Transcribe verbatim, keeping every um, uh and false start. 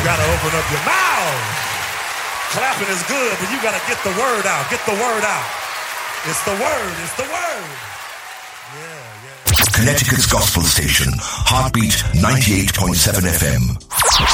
gotta open up your mouth. Clapping is good, but you gotta get the word out. Get the word out. It's the word. It's the word. Yeah, yeah. Connecticut's gospel station, Heartbeat ninety-eight point seven F M.